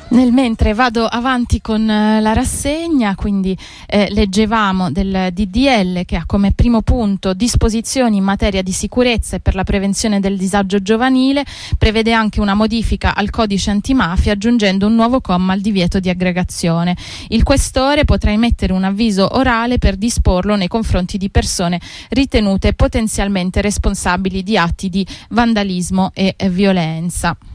Nel mentre vado avanti con la rassegna, quindi leggevamo del DDL che ha come primo punto disposizioni in materia di sicurezza e per la prevenzione del disagio giovanile, prevede anche una modifica al codice antimafia aggiungendo un nuovo comma al divieto di aggregazione. Il questore potrà emettere un avviso orale per disporlo nei confronti di persone ritenute potenzialmente responsabili di atti di vandalismo e violenza.